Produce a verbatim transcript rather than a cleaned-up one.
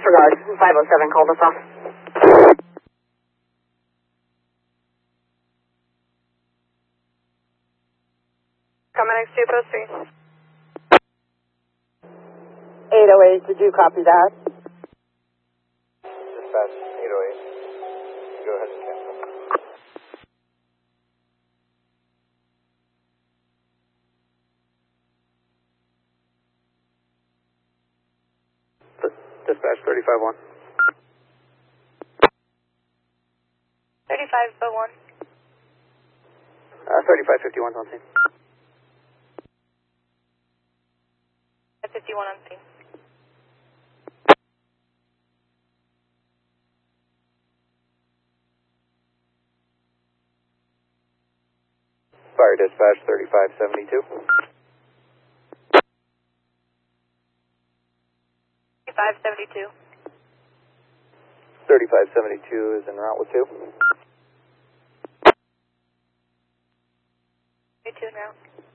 Disregard. five oh seven called us off. Coming next to you, post three. eight oh eight, did you copy that? Dispatch eight oh eight. Go ahead and cancel. Dispatch thirty-five one. thirty-five oh one. Uh, thirty-five fifty-one on scene. fifty-one on scene. Fire dispatch thirty-five seventy-two. thirty-five seventy-two. thirty-five seventy-two is en route with two. two now.